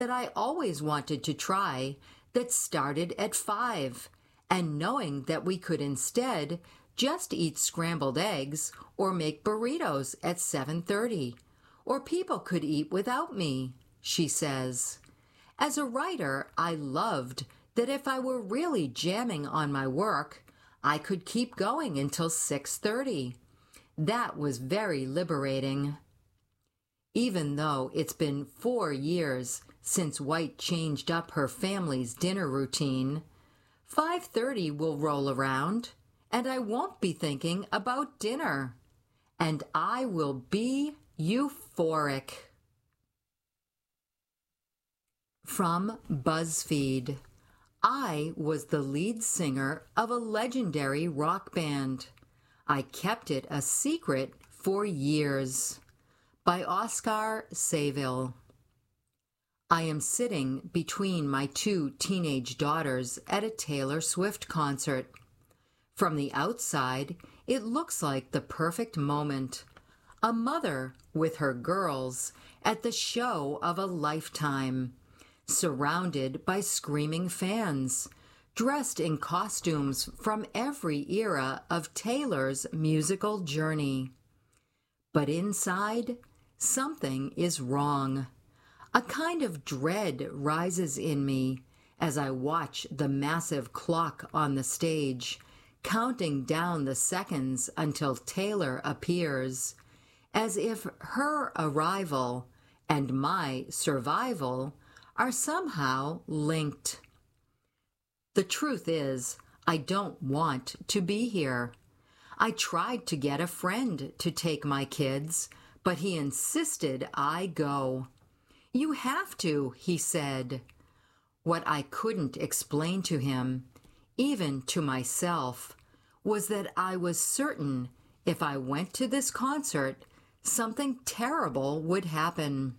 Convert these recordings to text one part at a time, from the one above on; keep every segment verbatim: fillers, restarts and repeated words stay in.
that I always wanted to try that started at five, and knowing that we could instead just eat scrambled eggs or make burritos at seven thirty, or people could eat without me, she says. As a writer, I loved that if I were really jamming on my work, I could keep going until six thirty. That was very liberating. Even though it's been four years since White changed up her family's dinner routine, five thirty will roll around, and I won't be thinking about dinner. And I will be euphoric. From BuzzFeed. I was the lead singer of a legendary rock band. I kept it a secret for years. By Oscar Saville. I am sitting between my two teenage daughters at a Taylor Swift concert. From the outside, it looks like the perfect moment. A mother with her girls at the show of a lifetime, surrounded by screaming fans, dressed in costumes from every era of Taylor's musical journey. But inside, something is wrong. A kind of dread rises in me as I watch the massive clock on the stage, counting down the seconds until Taylor appears, as if her arrival and my survival are somehow linked. The truth is, I don't want to be here. I tried to get a friend to take my kids, but he insisted I go. You have to, he said. What I couldn't explain to him, even to myself, was that I was certain if I went to this concert, something terrible would happen.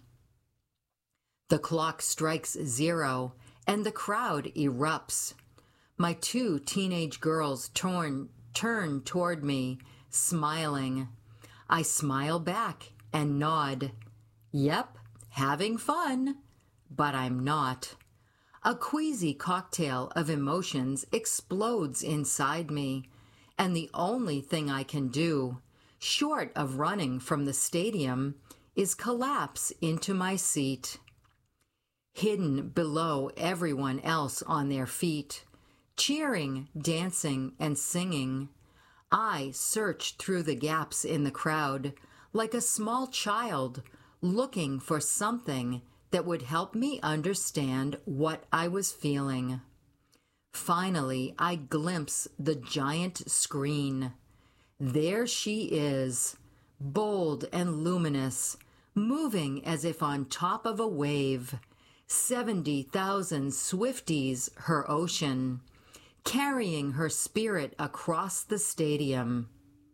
The clock strikes zero, and the crowd erupts. My two teenage girls turn, turn toward me, smiling. I smile back and nod. Yep, having fun, but I'm not. A queasy cocktail of emotions explodes inside me, and the only thing I can do, short of running from the stadium, is collapse into my seat. Hidden below everyone else on their feet, cheering, dancing, and singing, I search through the gaps in the crowd like a small child looking for something that would help me understand what I was feeling. Finally, I glimpse the giant screen. There she is, bold and luminous, moving as if on top of a wave. Seventy thousand Swifties her ocean, carrying her spirit across the stadium.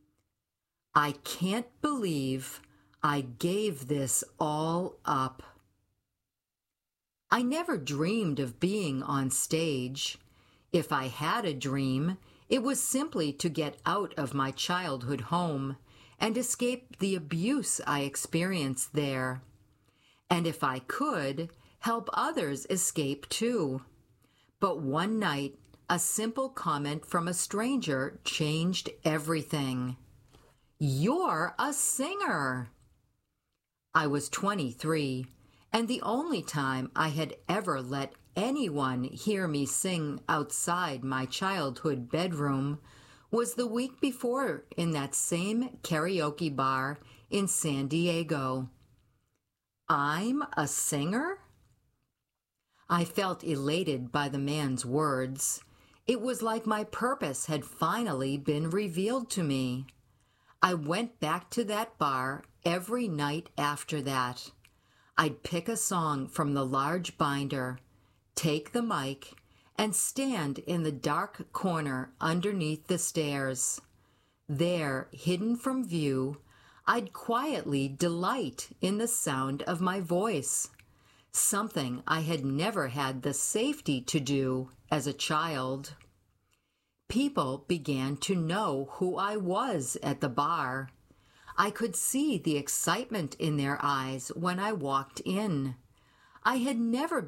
I can't believe I gave this all up. I never dreamed of being on stage. If I had a dream, it was simply to get out of my childhood home and escape the abuse I experienced there. And if I could, help others escape too. But one night, a simple comment from a stranger changed everything. You're a singer! I was twenty-three, and the only time I had ever let anyone hear me sing outside my childhood bedroom was the week before in that same karaoke bar in San Diego. I'm a singer? I felt elated by the man's words. It was like my purpose had finally been revealed to me. I went back to that bar every night after that. I'd pick a song from the large binder, take the mic, and stand in the dark corner underneath the stairs. There, hidden from view, I'd quietly delight in the sound of my voice, something I had never had the safety to do as a child. People began to know who I was at the bar. I could see the excitement in their eyes when I walked in. I had never